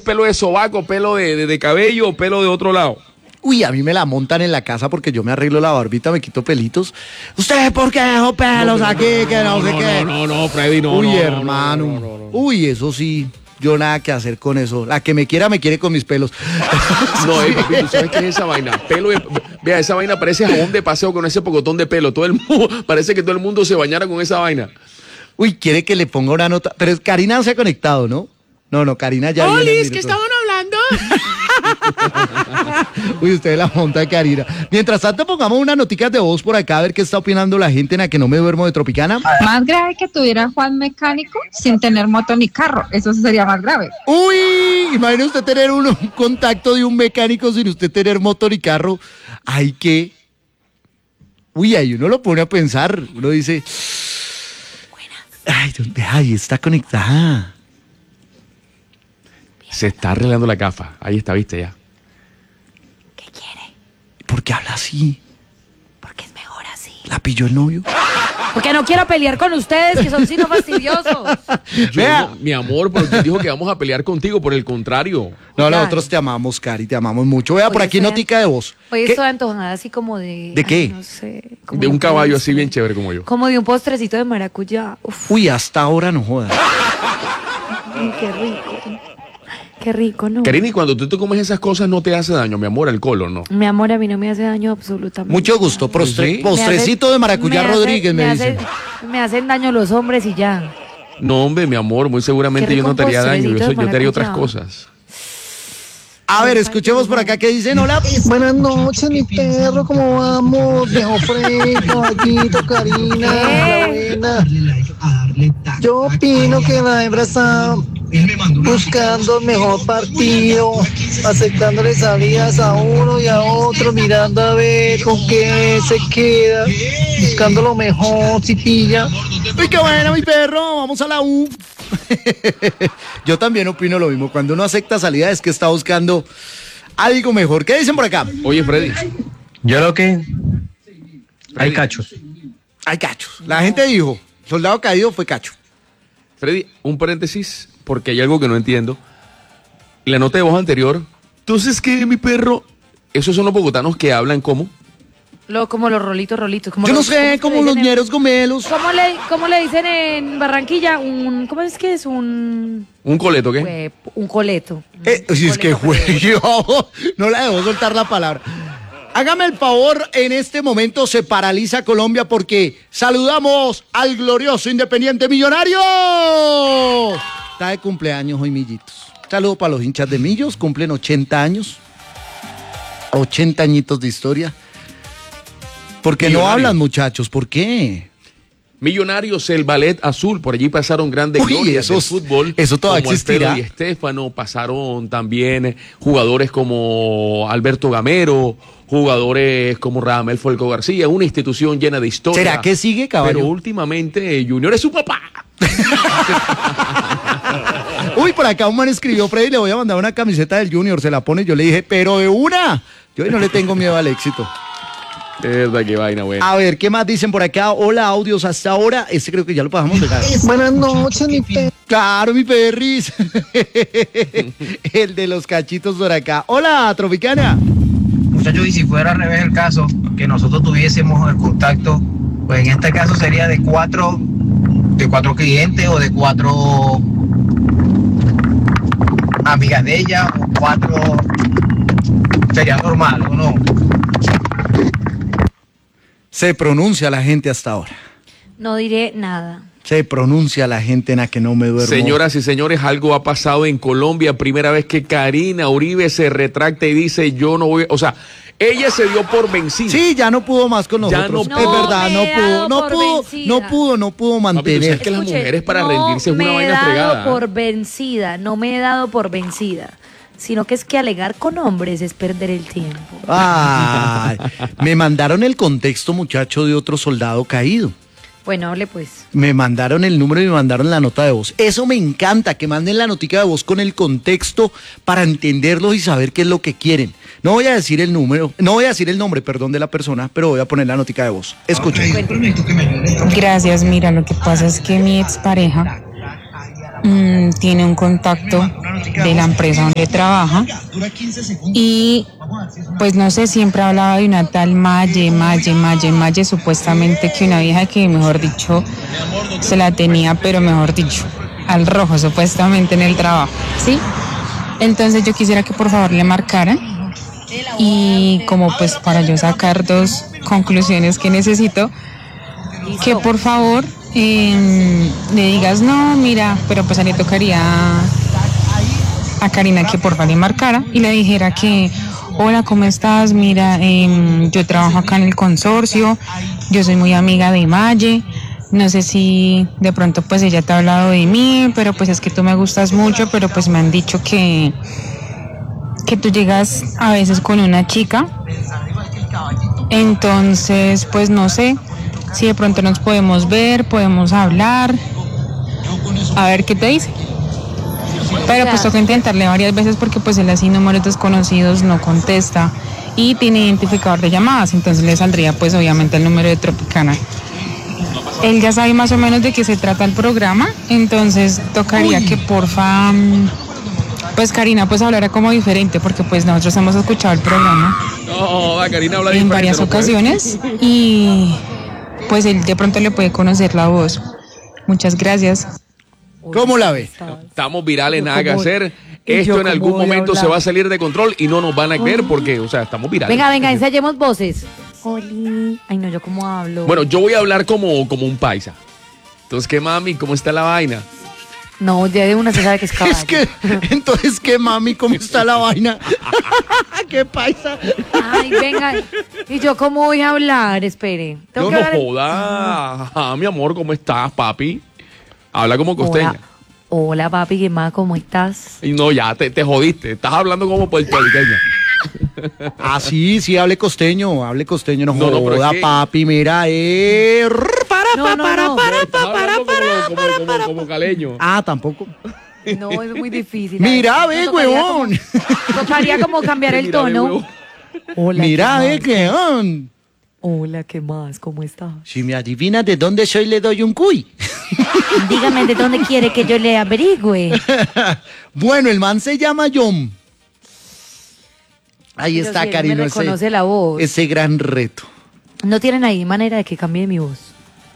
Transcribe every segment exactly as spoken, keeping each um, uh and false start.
pelo de sobaco, pelo de, de, de cabello o pelo de otro lado? Uy, a mí me la montan en la casa porque yo me arreglo la barbita, me quito pelitos. ¿Usted por qué dejó pelos no, aquí? No, que no, no, sé no, qué. No, no, no, Freddy, no. Uy, no, hermano. No, no, no, no, no. Uy, eso sí. Yo nada que hacer con eso. La que me quiera, me quiere con mis pelos. No, eh, papi, ¿tú sabes qué es esa vaina? Pelo de, vea, esa vaina parece jabón de paseo con ese pocotón de pelo. Todo el mundo, parece que todo el mundo se bañara con esa vaina. Uy, quiere que le ponga una nota. Pero es Karina se ha conectado, ¿no? No, no, Karina ya viene. ¡Olis! ¿Qué estaban hablando? Uy, usted es la monta de Karina. Mientras tanto, pongamos unas noticas de voz por acá a ver qué está opinando la gente en la que no me duermo de Tropicana. Más grave que tuviera Juan mecánico sin tener moto ni carro. Eso sería más grave. Uy, imagine usted tener un, un contacto de un mecánico sin usted tener moto ni carro. Ay, qué. Uy, ahí uno lo pone a pensar. Uno dice. Ay, ¿dónde? Ay, está conectada. Se está arreglando la gafa. Ahí está, viste ya. ¿Qué quiere? ¿Por qué habla así? Porque es mejor así. ¿La pilló el novio? Porque no quiero pelear con ustedes, que son sino fastidiosos. Yo Vea. no, mi amor, porque dijo que vamos a pelear contigo, por el contrario. No, Claro. nosotros te amamos, Cari, te amamos mucho. Vea, Hoy por aquí estoy- notica de voz. Hoy ¿Qué? estoy antojada así como de... ¿De qué? ay, no sé. como De un de caballo postre. así bien chévere como yo. Como de un postrecito de maracuyá. Uf, Uy, hasta ahora no jodas. ay, qué rico. Qué rico, ¿no? Karina, y cuando tú te comes esas cosas no te hace daño, mi amor, alcohol, ¿o no? Mi amor, a mí no me hace daño absolutamente. Mucho gusto. Prostre- ¿Sí? Postrecito Me hace- de maracuyá me hace- Rodríguez, me, me dicen. hace- Me hacen daño los hombres y ya. No, hombre, mi amor, muy seguramente Qué yo rico no te haría daño, yo, postrecito soy- de yo te haría otras maracuyá. cosas. A ver, escuchemos por acá qué dicen. Hola. Buenas noches, mi perro, ¿cómo vamos? Viejo Freddy, caballito, Karina, la buena. Yo opino que la hembra está buscando el mejor partido, aceptándole salidas a uno y a otro, mirando a ver con qué se queda, buscando lo mejor, si pilla. Uy, qué bueno, mi perro. Vamos a la U. Yo también opino lo mismo. Cuando uno acepta salida es que está buscando algo mejor. ¿Qué dicen por acá? Oye, Freddy, Yo lo que... Hay cachos. Hay cachos. La gente dijo, soldado caído fue cacho. Freddy, un paréntesis, porque hay algo que no entiendo. La nota de voz anterior, entonces, ¿qué, mi perro? Esos son los bogotanos que hablan ¿cómo? Lo, como los rolitos, rolitos. Como Yo no los- sé, ¿cómo como se le los dicen en- ñeros gomelos. ¿Cómo le, ¿Cómo le dicen en Barranquilla? Un, ¿Cómo es que es? Un... ¿Un coleto qué? Hue- un coleto. Eh, si es que Coleto, güey, yo no la debo soltar la palabra. Hágame el favor, en este momento se paraliza Colombia porque saludamos al glorioso Independiente Millonario. Está de cumpleaños hoy, Millitos. Saludo para los hinchas de Millos, cumplen ochenta años. ochenta añitos de historia. ¿Por qué no Millonario. hablan, muchachos? ¿Por qué? Millonarios, el Ballet Azul, por allí pasaron grandes Uy, glorias del esos- fútbol. eso todavía como existirá. Alfredo Di Stéfano, pasaron también eh, jugadores como Alberto Gamero, jugadores como Radamel Folco García, una institución llena de historia. ¿Será que sigue, caballo? Pero últimamente eh, Junior es su papá. Uy, por acá un man escribió, Freddy, le voy a mandar una camiseta del Junior, se la pone, yo le dije, pero de una. Yo no le tengo miedo al éxito. Es verdad, qué vaina, buena. A ver, ¿qué más dicen por acá? Hola, audios hasta ahora. Este creo que ya lo pasamos de acá. Buenas noches, mi perro. Claro, mi perris. El de los cachitos por acá. Hola, Tropicana. Muchachos, y si fuera al revés el caso, que nosotros tuviésemos el contacto, pues en este caso sería de cuatro, de cuatro clientes o de cuatro amigas de ella, o cuatro, sería normal, ¿o no? Se pronuncia la gente hasta ahora. No diré nada. Se pronuncia la gente en la que no me duermo. Señoras y señores, algo ha pasado en Colombia. Primera vez que Karina Uribe se retracta y dice, yo no voy... O sea, ella se dio por vencida. Sí, ya no pudo más con Ya nosotros. no es pudo. verdad, No no me he pudo, dado no por pudo, vencida. no pudo, no pudo Papi, tú sabes mantener. que las Escuche, mujeres para no rendirse es una me he vaina dado fregada. por vencida, no me he dado por vencida, sino que es que alegar con hombres es perder el tiempo. Ay, me mandaron el contexto, muchacho, de otro soldado caído. Bueno, hable pues. Me mandaron el número y me mandaron la nota de voz. Eso me encanta, que manden la notica de voz con el contexto para entenderlos y saber qué es lo que quieren. No voy a decir el número, no voy a decir el nombre, perdón, de la persona, pero voy a poner la notica de voz. Escuchen. Gracias, mira, lo que pasa es que mi expareja mmm, tiene un contacto de la empresa donde trabaja y pues no sé, siempre hablaba de una tal Maye, Maye, Maye, Maye, supuestamente que una vieja que mejor dicho se la tenía, pero mejor dicho, al rojo supuestamente en el trabajo, ¿sí? Entonces yo quisiera que por favor le marcaran y como pues para yo sacar dos conclusiones que necesito, que por favor eh, le digas no, mira, pero pues a le tocaría a Karina que por favor le marcara y le dijera que hola, ¿cómo estás? Mira, eh, yo trabajo acá en el consorcio, yo soy muy amiga de Maye, no sé si de pronto pues ella te ha hablado de mí, pero pues es que tú me gustas mucho, pero pues me han dicho que, que tú llegas a veces con una chica, entonces pues no sé si de pronto nos podemos ver, podemos hablar, a ver qué te dice. Pero pues toca intentarle varias veces porque pues él así números desconocidos no contesta y tiene identificador de llamadas, entonces le saldría pues obviamente el número de Tropicana. Él ya sabe más o menos de qué se trata el programa, entonces tocaría Uy. que porfa, pues Karina pues hablara como diferente porque pues nosotros hemos escuchado el programa no, Karina habla en varias no ocasiones puede. Y pues él de pronto le puede conocer la voz. Muchas gracias. ¿Cómo la ve? Estamos virales, nada que hacer. Esto en algún momento se va a salir de control y no nos van a creer porque, o sea, estamos virales. Venga, venga, ensayemos voces. Oli. Ay, no, ¿yo cómo hablo? Bueno, yo voy a hablar como, como un paisa. Entonces, ¿qué mami? ¿Cómo está la vaina? No, ya de una se sabe que es caballo. Es que, entonces, ¿qué mami? ¿Cómo está la vaina? ¿Qué paisa? Ay, venga. ¿Y yo cómo voy a hablar? Espere. No no joda. Ah, mi amor, ¿cómo estás, papi? Habla como costeña. Hola, hola papi, ¿qué más? ¿Cómo estás? Y no, ya te, te jodiste. Estás hablando como puertorriqueña. Ah, sí, sí, hable costeño, hable costeño, no, no joda, no, es que... papi, mira, eh. Para, no, para, no, para, no. para, para, para, como, para, como, para, como, para, como, como caleño. Ah, tampoco. No, es muy difícil. Mira, ve, huevón. Tocaría como cambiar el tono. Hola, mira, ve, huevón. Hola, ¿qué más? ¿Cómo estás? Si me adivina de dónde soy, le doy un cuy. Dígame de dónde quiere que yo le averigüe. Bueno, el man se llama John. Ahí Pero está, si Karina. me reconoce ese, la voz. Ese gran reto. ¿No tienen ahí manera de que cambie mi voz?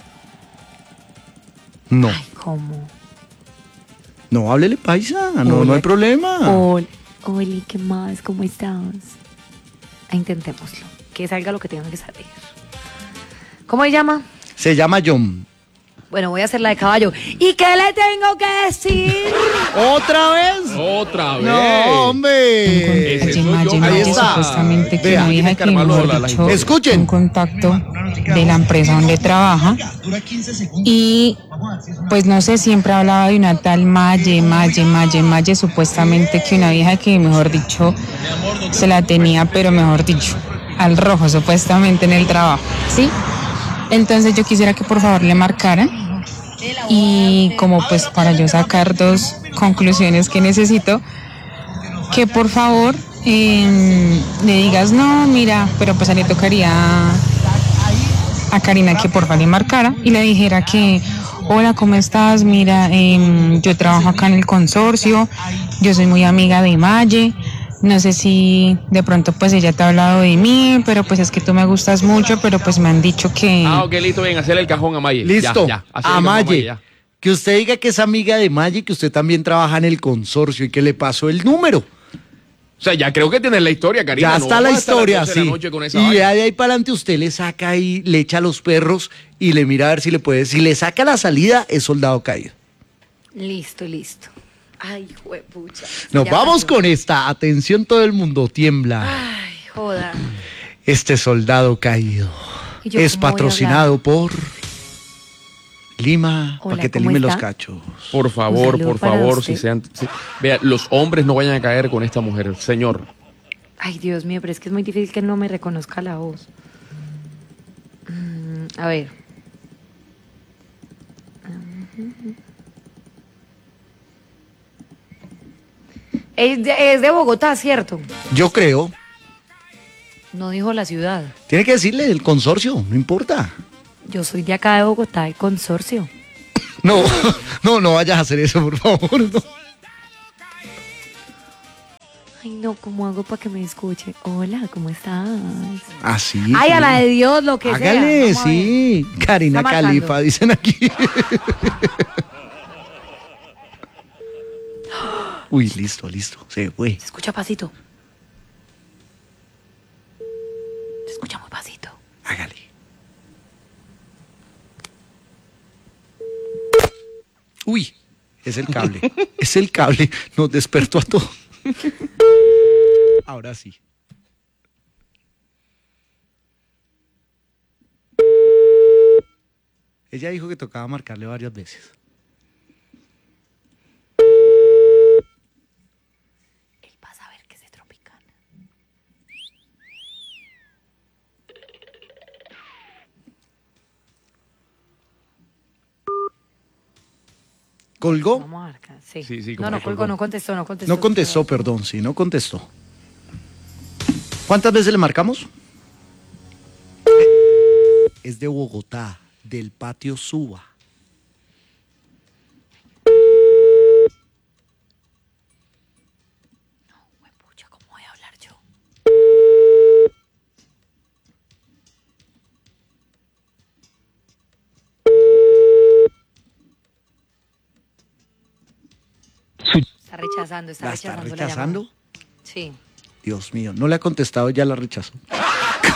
No. Ay, ¿cómo? No, háblele paisa. No, no hay problema. Hola, hola, ¿qué más? ¿Cómo estás? Intentémoslo. Que salga lo que tenga que salir. ¿Cómo se llama? Se llama John. Bueno, voy a hacer la de caballo. ¿Y qué le tengo que decir? ¿Otra vez? Otra vez. No, hombre. Ese Ese soy Maye, yo. Maye, Ahí está. supuestamente que Vea, una hija que mejor dicho, escuchen. un contacto de la empresa donde trabaja y pues no sé, siempre hablaba de una tal Maye, Maye, Maye, Maye, supuestamente que una vieja que mejor dicho se la tenía, pero mejor dicho, al rojo supuestamente en el trabajo, ¿sí? Entonces yo quisiera que por favor le marcaran y como pues para yo sacar dos conclusiones que necesito, que por favor eh, le digas no, mira, pero pues a le tocaría a Karina que por favor le marcara y le dijera que hola, ¿cómo estás? Mira, eh, yo trabajo acá en el consorcio, yo soy muy amiga de Maye, no sé si de pronto pues ella te ha hablado de mí, pero pues es que tú me gustas mucho, pero pues me han dicho que... Ah, ok, listo, bien, hacerle el cajón a Maye. Listo, ya, ya, a Maye. Ya. Que usted diga que es amiga de Maye, que usted también trabaja en el consorcio y que le pasó el número. O sea, ya creo que tienes la historia, Karina. Ya no está la historia, sí. Y de ahí para adelante usted le saca ahí, le echa a los perros y le mira a ver si le puede. Si le saca la salida, es soldado caído. Listo, listo. Ay, juepucha. Nos Ya vamos pasó. con esta. Atención, todo el mundo tiembla. Ay, joda. Este soldado caído ¿Y yo es cómo voy a patrocinado por Lima, Hola, para que te ¿cómo lime los está? cachos. Por favor, saludo por para favor, usted. si sean... si- vea, los hombres no vayan a caer con esta mujer, señor. Ay, Dios mío, pero es que es muy difícil que no me reconozca la voz. Mm, a ver. Es de, es de Bogotá, ¿cierto? Yo creo. No dijo la ciudad. Tiene que decirle del consorcio, no importa. Yo soy de acá de Bogotá, de consorcio. No, no, no vayas a hacer eso, por favor. No. Ay, no, ¿cómo hago para que me escuche? Hola, ¿cómo estás? Ah, sí. Ay, sí. a la de Dios, lo que sea. Hágale, Vamos a ver. sí. Karina Está marcando. Califa, dicen aquí. Uy, listo, listo. Se fue. Se escucha pasito. Se escucha muy pasito. Hágale. Uy, es el cable. Es el cable. Nos despertó a todos. Ahora sí. Ella dijo que tocaba marcarle varias veces. Él va a saber que es de Tropicana. ¿Colgó? Vamos a marcar, sí. Sí, sí, no, como no que colgó, colgó. no contestó, no contestó. No contestó, perdón, sí, no contestó. ¿Cuántas veces le marcamos? Es de Bogotá, del patio Suba. Güey, pucha, ¿cómo voy a hablar yo? Está rechazando, está ¿La está rechazando. la rechazando? llamada. Sí. Dios mío, no le ha contestado, ya la rechazó.